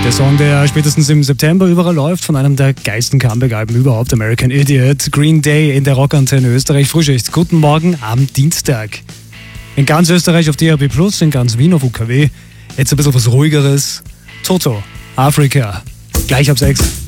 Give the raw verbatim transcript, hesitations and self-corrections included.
Der Song, der spätestens im September überall läuft, von einem der geilsten Comeback-Alben überhaupt, American Idiot, Green Day in der Rockantenne Österreich Frühschicht. Guten Morgen am Dienstag. In ganz Österreich auf D A B plus, in ganz Wien auf U K W. Jetzt ein bisschen was Ruhigeres. Toto, Afrika. Gleich ab sechs.